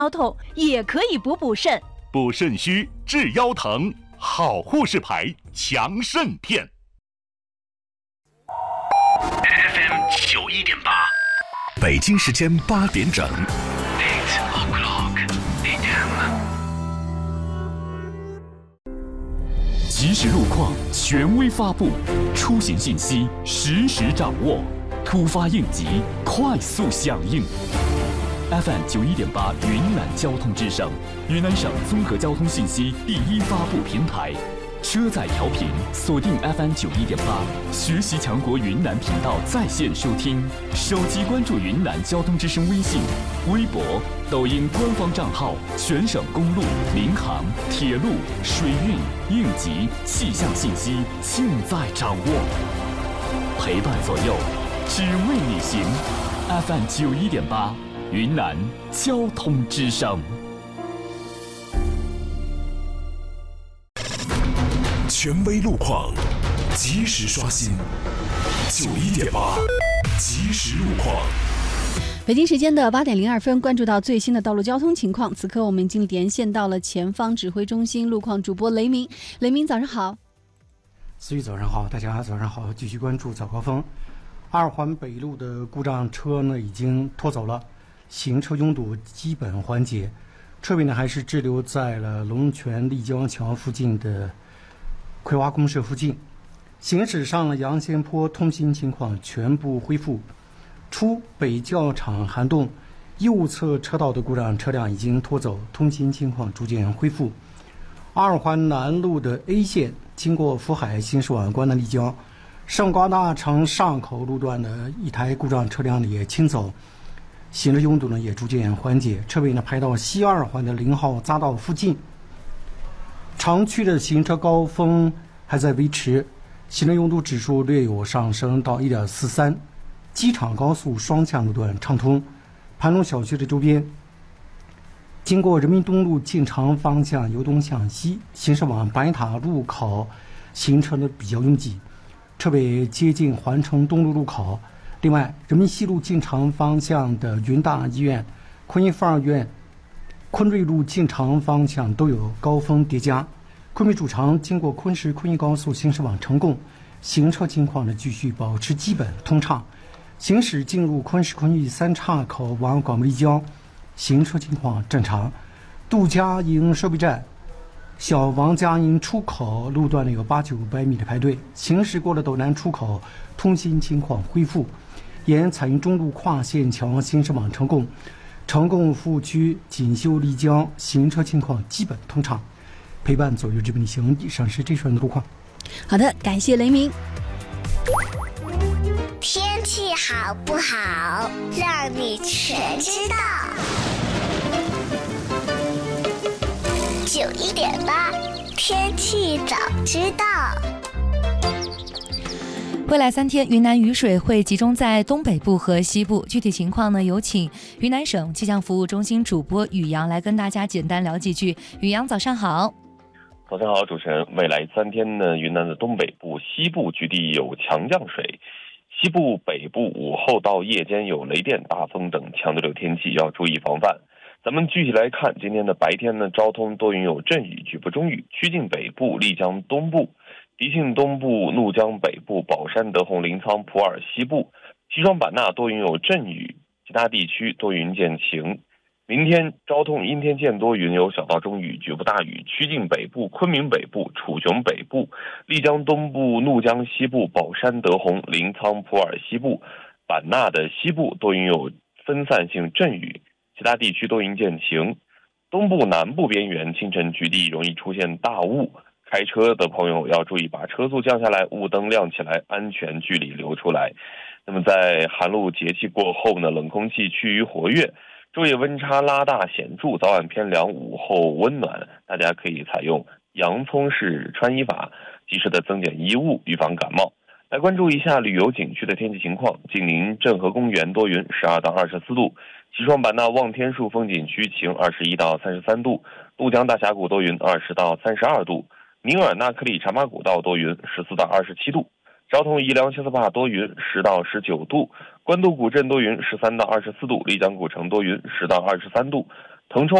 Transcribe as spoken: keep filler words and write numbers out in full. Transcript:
腰痛也可以补补肾， 补肾虚治腰疼，好护士牌强肾片。 F M 九一点八， 北京时间八点整。 Eight o'clock A M。 即时路况权威发布，出行信息实时掌握，突发应急快速响应。F M 九一点八云南交通之声，云南省综合交通信息第一发布平台。车载调频锁定 F M 九一点八，学习强国云南频道在线收听，手机关注云南交通之声微信、微博、抖音官方账号，全省公路、民航、铁路、水运、应急、气象信息尽在掌握，陪伴左右，只为你行。F M 九一点八，云南交通之声。 权威路况，及时刷新。九一点八，及时路况。 北京时间的八点零二分，关注到最新的道路交通情况。此刻我们已经连线到了前方指挥中心路况主播雷鸣。雷鸣，早上好。 思雨，早上好，大家早上好。继续关注早高峰。二环北路的故障车呢已经拖走了，行车拥堵基本缓解，车尾呢还是滞留在了龙泉立交桥附近的葵花公社附近。行驶上杨仙坡通行情况全部恢复。出北教场涵洞右侧车道的故障车辆已经拖走，通行情况逐渐恢复。二环南路的 A 线经过福海行驶往关南立交，上高大城上口路段的一台故障车辆也清走，行车拥堵呢也逐渐缓解，车尾呢排到西二环的零号匝道附近。长区的行车高峰还在维持，行车拥堵指数略有上升到 一点四三。 机场高速双向路段畅通，盘龙小区的周边经过人民东路进城方向由东向西行驶往白塔路口，行车的比较拥挤，车尾接近环城东路路口。另外，人民西路进城方向的云大医院、昆明妇儿院、昆瑞路进城方向都有高峰叠加。昆明主城经过昆石昆玉高速行驶往成贡，行车情况呢继续保持基本通畅。行驶进入昆石昆玉三岔口往广播立交，行车情况正常。杜家营收费站、小王家营出口路段呢有八九百米的排队，行驶过了斗南出口，通行情况恢复。沿彩云中路跨线桥行驶往成贡，成贡服务区锦绣立交，行车情况基本通畅。陪伴左右直奔行，以上是这段的路况。 好的，感谢雷鸣。 天气好不好，让你全知道。九一点八，天气早知道。 未来三天，云南雨水会集中在东北部和西部。具体情况呢，有请云南省气象服务中心主播宇阳来跟大家简单聊几句。宇阳，早上好。 早上好，主持人。未来三天呢，云南的东北部、西部局地有强降水，西部、北部午后到夜间有雷电、大风等强对流天气，要注意防范。咱们具体来看，今天的白天呢，昭通多云有阵雨，局部中雨；曲靖北部、丽江东部、迪庆东部、怒江北部、保山、德宏、临沧、普洱西部、西双版纳多云有阵雨，其他地区多云见晴。明天昭通阴天见多云，有小到中雨，局部大雨；曲靖北部、昆明北部、楚雄北部、丽江东部、怒江西部、保山、德宏、临沧、普洱西部、版纳的西部多云有分散性阵雨，其他地区多云见晴。东部、南部边缘清晨局地容易出现大雾，开车的朋友要注意把车速降下来，雾灯亮起来，安全距离留出来。那么在寒露节气过后呢，冷空气趋于活跃，昼夜温差拉大显著，早晚偏凉，午后温暖，大家可以采用洋葱式穿衣法，及时的增减衣物，预防感冒。来关注一下旅游景区的天气情况。晋宁镇河公园多云，十二到二十四度；西双版纳望天树风景区晴，二十一到三十三度；怒江大峡谷多云，二十到三十二度；宁尔纳克里茶马古道多云，十四到二十七度；昭通宜良西斯坝多云，十到十九度；官渡古镇多云，十三到二十四度；丽江古城多云，十到二十三度； 腾冲